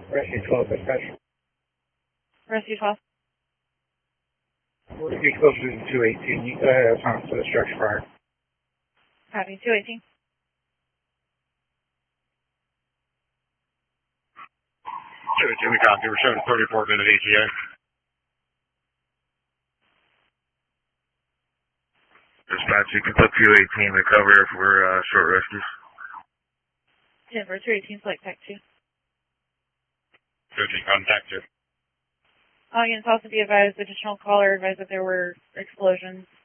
Rescue 12 dispatch. Rescue 12. We're going to be closer to 218. You go ahead and response to the structure fire. Copy, 218. 218, we copy. We're showing a 34-minute ETA. Dispatch, you can put 218 to cover for short rescues. Denver, 218, select Tech 2. 218, contact 2. Audience also be advised, additional caller advised that there were explosions